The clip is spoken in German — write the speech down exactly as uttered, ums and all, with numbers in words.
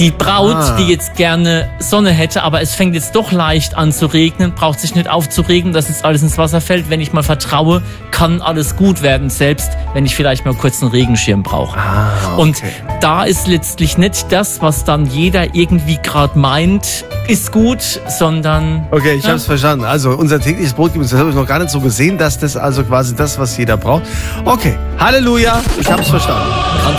Die Braut, Ah. die jetzt gerne Sonne hätte, aber es fängt jetzt doch leicht an zu regnen, braucht sich nicht aufzuregen, dass jetzt alles ins Wasser fällt. Wenn ich mal vertraue, kann alles gut werden, selbst wenn ich vielleicht mal kurz einen Regenschirm brauche. Ah, okay. Und da ist letztlich nicht das, was dann jeder irgendwie gerade meint, ist gut, sondern... Okay, ich Ja. habe es verstanden. Also unser tägliches Brot gibt es, das habe ich noch gar nicht so gesehen, dass das also quasi das, was jeder braucht. Okay, Halleluja, ich habe es verstanden. Kannst